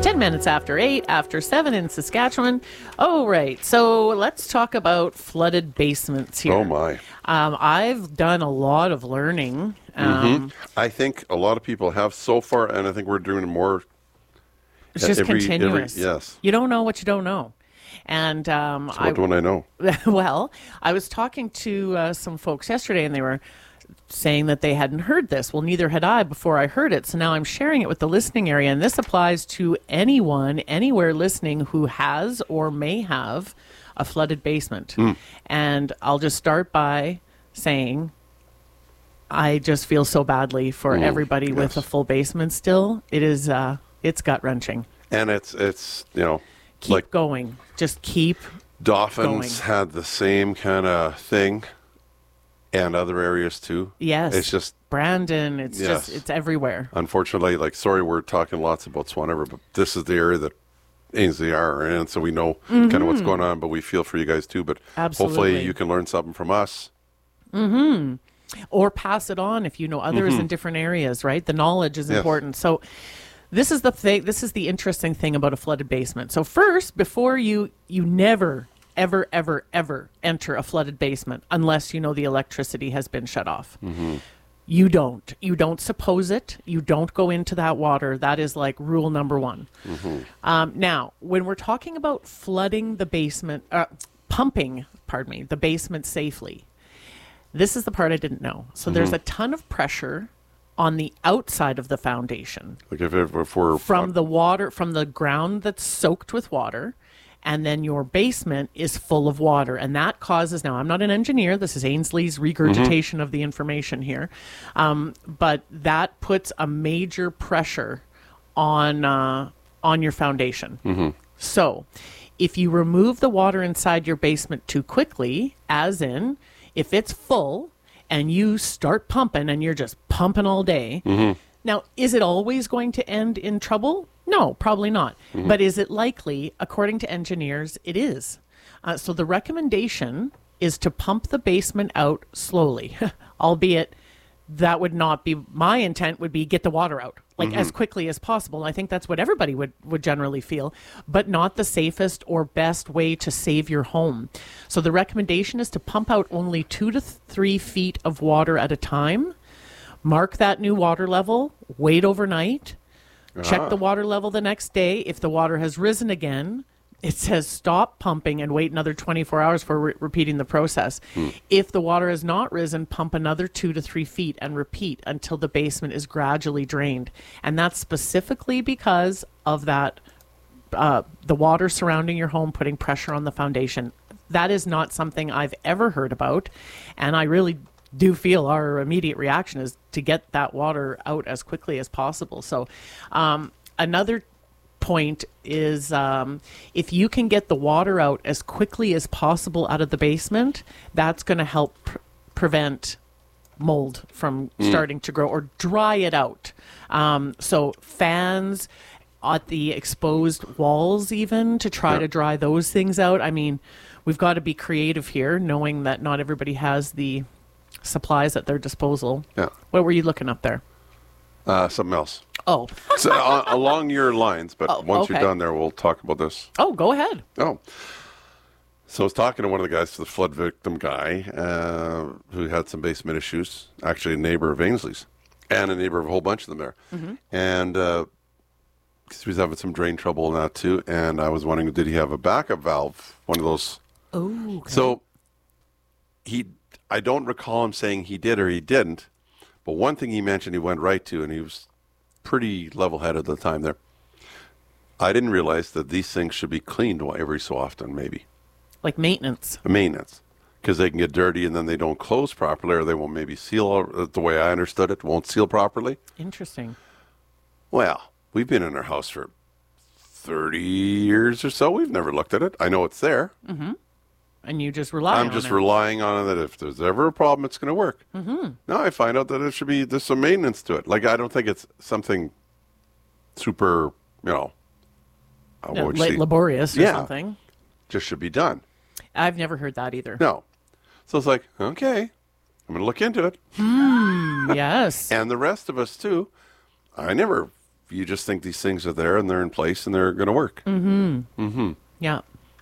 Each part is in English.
10 minutes after 8, after 7 in Saskatchewan. Oh, right. So let's talk about flooded basements here. Oh, my. I've done a lot of learning. I think a lot of people have so far, and I think we're doing more. It's just continuous. Yes. You don't know what you don't know. And So what don't I know? well, I was talking to some folks yesterday, and they were saying that they hadn't heard this. Well, neither had I before I heard it. So now I'm sharing it with the listening area. And this applies to anyone, anywhere listening who has or may have a flooded basement. And I'll just start by saying I just feel so badly for everybody with a full basement still. It is, it's gut-wrenching. And it's Keep like going. Just keep Dauphin's going. had the same kind of thing, and other areas too. Yes. It's just, Brandon, it's Yes. just, it's everywhere. unfortunately, like, sorry, we're talking lots about Swan River, but this is the area that Ainsley are in, so we know kind of what's going on, but we feel for you guys too. But Absolutely. hopefully you can learn something from us. Or pass it on if you know others in different areas, right? The knowledge is Yes. important. So this is the thing. This is the interesting thing about a flooded basement. So first, before you never, ever, ever, ever enter a flooded basement unless you know the electricity has been shut off. You don't suppose it. You don't go into that water. That is like rule number one. Now, when we're talking about flooding the basement, pumping, the basement safely, this is the part I didn't know. So there's a ton of pressure on the outside of the foundation Like if we're from the water, from the ground that's soaked with water, and then your basement is full of water. And that causes, now I'm not an engineer, this is Ainsley's regurgitation of the information here, but that puts a major pressure on your foundation. So if you remove the water inside your basement too quickly, as in, if it's full and you start pumping and you're just pumping all day, now, is it always going to end in trouble? No, probably not. But is it likely? According to engineers, it is. So the recommendation is to pump the basement out slowly, albeit that would not be, my intent would be get the water out, like as quickly as possible. I think that's what everybody would generally feel, but not the safest or best way to save your home. So the recommendation is to pump out only 2 to 3 feet of water at a time. Mark that new water level, wait overnight, check the water level the next day. If the water has risen again, it says stop pumping and wait another 24 hours for repeating the process. If the water has not risen, pump another 2 to 3 feet and repeat until the basement is gradually drained. And that's specifically because of that, the water surrounding your home putting pressure on the foundation. That is not something I've ever heard about, and I really do feel our immediate reaction is to get that water out as quickly as possible. So another point is if you can get the water out as quickly as possible out of the basement, that's going to help prevent mold from starting to grow or dry it out. So fans at the exposed walls even to try to dry those things out. I mean, we've got to be creative here, knowing that not everybody has the supplies at their disposal. Yeah. What were you looking up there? something else. Oh. So along your lines, but once you're done there, we'll talk about this. Oh, go ahead. Oh. So I was talking to one of the guys, the flood victim guy, who had some basement issues, actually a neighbor of Ainsley's, and a neighbor of a whole bunch of them there. Mm-hmm. And he was having some drain trouble and that too, and I was wondering, did he have a backup valve, one of those? Oh, okay. So I don't recall him saying he did or he didn't, but one thing he mentioned he went right to, and he was pretty level-headed at the time there. I didn't realize that these things should be cleaned every so often, maybe. Like maintenance. Maintenance. Because they can get dirty and then they don't close properly, or they won't maybe seal, the way I understood it, won't seal properly. Interesting. Well, we've been in our house for 30 years or so. We've never looked at it. I know it's there. Mm-hmm. And you just rely on it. I'm just relying on it that if there's ever a problem, it's going to work. Mm-hmm. Now I find out that there's some maintenance to it. Like, I don't think it's something super, laborious or something. Just should be done. I've never heard that either. No. So it's like, okay, I'm going to look into it. Yes. And the rest of us, too. I never you just think these things are there and they're in place and they're going to work. Yeah.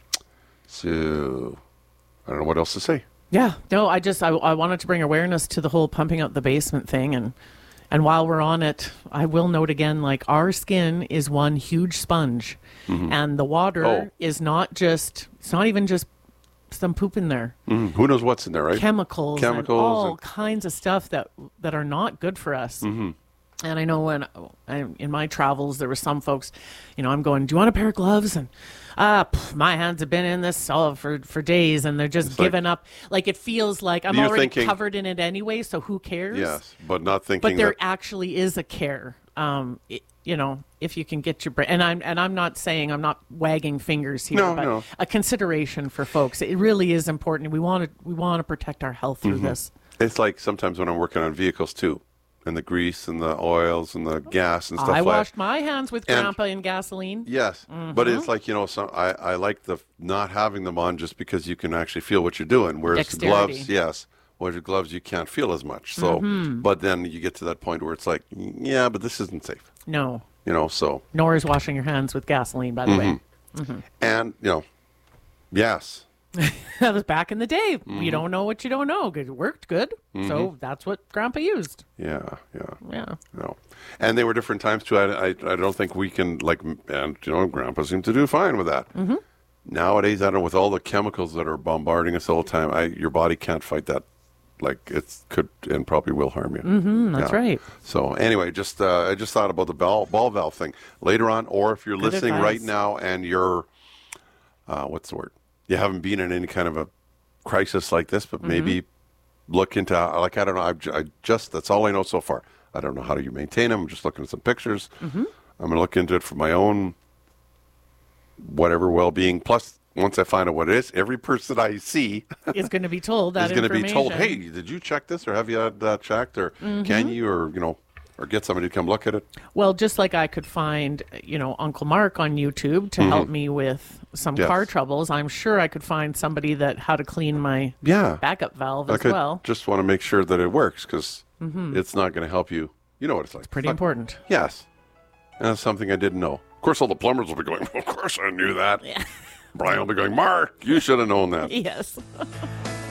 So I don't know what else to say. Yeah. No, I wanted to bring awareness to the whole pumping out the basement thing. And while we're on it, I will note again, like, our skin is one huge sponge. And the water is not it's not even just some poop in there. Who knows what's in there, right? Chemicals and all kinds of stuff that are not good for us. And I know when in my travels, there were some folks, I'm going, do you want a pair of gloves? And my hands have been in this for days, and they're just giving up. Like, it feels like I'm already covered in it anyway, so who cares? Yes, but not thinking. But there actually is a care. If you can get your brain, and I'm not saying, I'm not wagging fingers here, but a consideration for folks. It really is important. We want to protect our health through this. It's like sometimes when I'm working on vehicles too, and the grease and the oils and the gas and stuff like that. I washed my hands with Grandpa in gasoline. Yes, but it's like, I like the not having them on just because you can actually feel what you're doing. Whereas Dexterity. gloves, with gloves you can't feel as much. So, but then you get to that point where it's like, yeah, but this isn't safe. No. So. Nor is washing your hands with gasoline, by the way. And, yes. That was back in the day. You don't know what you don't know. It worked good. So that's what Grandpa used. Yeah. Yeah. And they were different times too. I don't think we can, Grandpa seemed to do fine with that. Nowadays, I don't know, with all the chemicals that are bombarding us all the time, your body can't fight that. Like, it could and probably will harm you. That's right. So anyway, I just thought about the ball valve thing later on, or if you're listening advice. right now and you're, what's the word? You haven't been in any kind of a crisis like this, but maybe look into, I don't know. That's all I know so far. I don't know how you maintain them. I'm just looking at some pictures. I'm going to look into it for my own well-being. Plus, once I find out what it is, every person I see is going to be told that is going to be told, hey, did you check this, or have you had that checked, or can you, or get somebody to come look at it? Well, just like I could find, Uncle Mark on YouTube to help me with some car troubles, I'm sure I could find somebody how to clean my backup valve as well. Just want to make sure that it works, because it's not going to help you. You know what it's like. It's pretty important. Yes. And that's something I didn't know. Of course, all the plumbers will be going, of course I knew that. Yeah. Brian will be going, Mark, you should have known that. Yes.